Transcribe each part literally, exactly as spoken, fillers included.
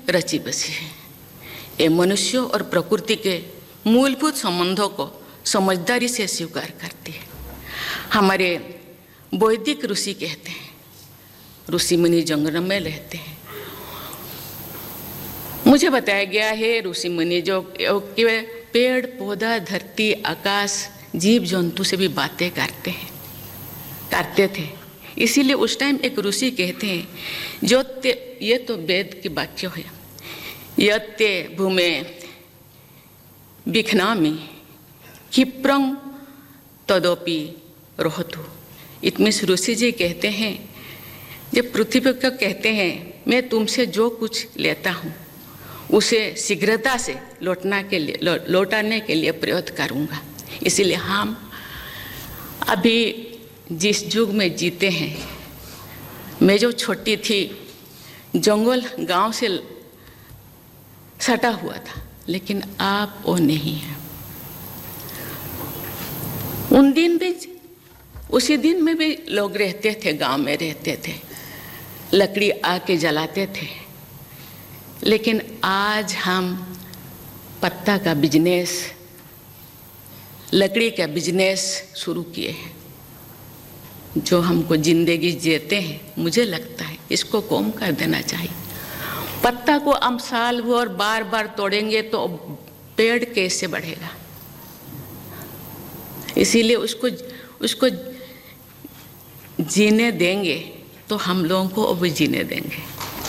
रची बसी है। ये मनुष्य और प्रकृति के मूलभूत संबंधों को समझदारी से स्वीकार करती है। हमारे वैदिक ऋषि कहते हैं, ऋषि मुनि जंगल में रहते हैं। मुझे बताया गया है ऋषि मुनि जो कि वे पेड़ पौधा धरती आकाश जीव जंतु से भी बातें करते हैं करते थे। इसीलिए उस टाइम एक ऋषि कहते हैं, जो ते ये तो वेद की वाक्य है, यत्ते भूमे बिखनामी क्षिप्रं तदोपि रोहतु। इतने ऋषि जी कहते हैं, जब पृथ्वी को कहते हैं मैं तुमसे जो कुछ लेता हूँ उसे शीघ्रता से लौटना के लिए लो, लौटाने के लिए प्रयत्न करूँगा। इसीलिए हम अभी जिस युग में जीते हैं, मैं जो छोटी थी जंगल गांव से सटा हुआ था, लेकिन आप वो नहीं है। उन दिन भी उसी दिन में भी लोग रहते थे, गांव में रहते थे, लकड़ी आके जलाते थे। लेकिन आज हम पत्ता का बिजनेस, लकड़ी का बिजनेस शुरू किए हैं, जो हमको जिंदगी जीते हैं। मुझे लगता है इसको कम कर देना चाहिए। पत्ता को हम साल भर बार बार तोड़ेंगे तो पेड़ कैसे बढ़ेगा? इसीलिए उसको उसको जीने देंगे तो हम लोगों को अब जीने देंगे,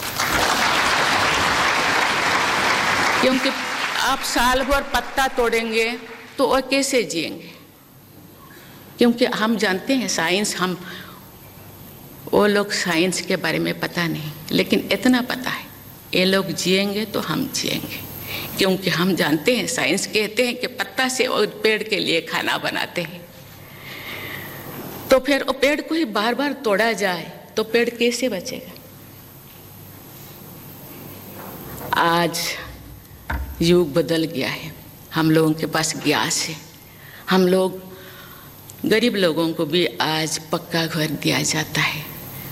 क्योंकि आप साल भर पत्ता तोड़ेंगे तो वो कैसे जिएंगे? क्योंकि हम जानते हैं साइंस, हम वो लोग साइंस के बारे में पता नहीं, लेकिन इतना पता है ये लोग जिएंगे तो हम जिएंगे, क्योंकि हम जानते हैं, साइंस कहते हैं कि पत्ता से और पेड़ के लिए खाना बनाते हैं। तो फिर वो पेड़ को ही बार बार तोड़ा जाए तो पेड़ कैसे बचेगा? आज युग बदल गया है, हम लोगों के पास गैस है। हम लोग गरीब लोगों को भी आज पक्का घर दिया जाता है।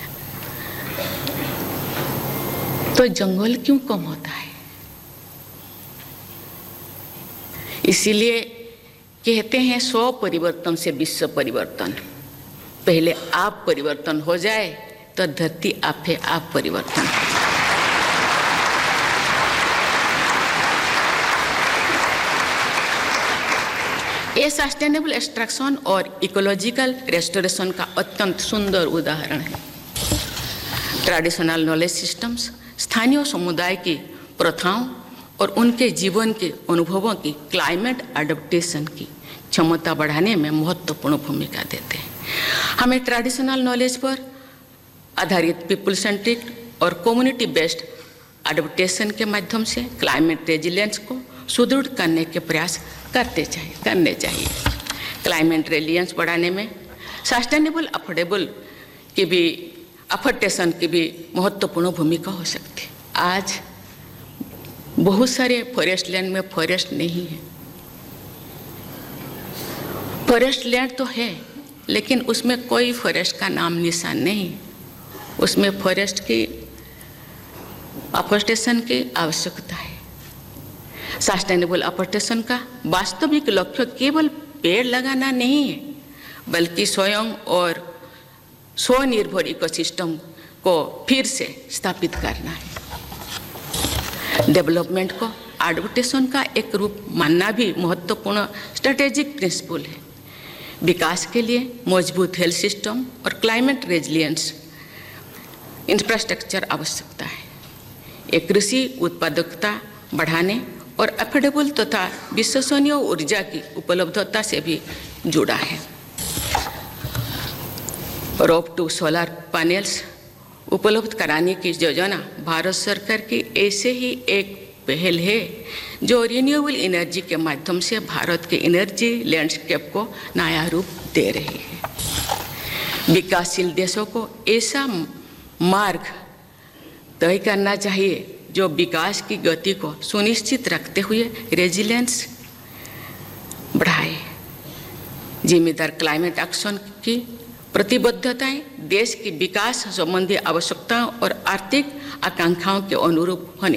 तो जंगल क्यों कम होता है? इसीलिए कहते हैं सौ परिवर्तन से विश्व परिवर्तन। पहले आप परिवर्तन हो जाए तो धरती आपे आप परिवर्तन हो जाए। ये सस्टेनेबल एक्सट्रैक्शन और इकोलॉजिकल रेस्टोरेशन का अत्यंत सुंदर उदाहरण है। ट्रेडिशनल नॉलेज सिस्टम्स स्थानीय समुदाय की प्रथाओं और उनके जीवन के अनुभवों की क्लाइमेट एडेप्टेशन की क्षमता बढ़ाने में महत्वपूर्ण भूमिका देते हैं। हमें ट्रेडिशनल नॉलेज पर आधारित पीपल सेंट्रिक और कम्युनिटी बेस्ड एडेप्टेशन के माध्यम से क्लाइमेट रेजिलियंस को सुदृढ़ करने के प्रयास करते चाहिए करने चाहिए क्लाइमेट रेजिलियंस बढ़ाने में सस्टेनेबल अफोर्डेबल की भी अफोर्टेशन की भी महत्वपूर्ण भूमिका हो सकती है। आज बहुत सारे फॉरेस्ट लैंड में फॉरेस्ट नहीं है। फॉरेस्ट लैंड तो है, लेकिन उसमें कोई फॉरेस्ट का नाम निशान नहीं। उसमें फॉरेस्ट की अफोर्टेशन की आवश्यकता है। सस्टेनेबल अफोर्टेशन का वास्तविक लक्ष्य केवल पेड़ लगाना नहीं है, बल्कि स्वयं और स्वनिर्भर इकोसिस्टम को फिर से स्थापित करना है। डेवलपमेंट को एडप्टेशन का एक रूप मानना भी महत्वपूर्ण स्ट्रेटेजिक प्रिंसिपल है। विकास के लिए मजबूत हेल्थ सिस्टम और क्लाइमेट रेजिलियंस इंफ्रास्ट्रक्चर आवश्यकता है। एक कृषि उत्पादकता बढ़ाने और अफोर्डेबल तथा विश्वसनीय ऊर्जा की उपलब्धता से भी जुड़ा है। रोप टू सोलर पैनल्स उपलब्ध कराने की योजना भारत सरकार की ऐसे ही एक पहल है जो रिन्यूएबल एनर्जी के माध्यम से भारत के एनर्जी लैंडस्केप को नया रूप दे रही है। विकासशील देशों को ऐसा मार्ग तय करना चाहिए जो विकास की गति को सुनिश्चित रखते हुए रेजिलियंस बढ़ाए। जिम्मेदार क्लाइमेट एक्शन की प्रतिबद्धताएं देश की विकास संबंधी आवश्यकताओं और आर्थिक आकांक्षाओं के अनुरूप होने